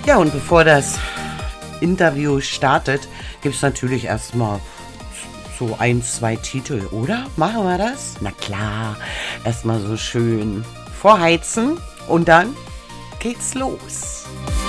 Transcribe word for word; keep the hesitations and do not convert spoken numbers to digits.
Ja, und bevor das Interview startet, gibt es natürlich erstmal so ein, zwei Titel, oder? Machen wir das? Na klar, erstmal so schön vorheizen und dann geht's los.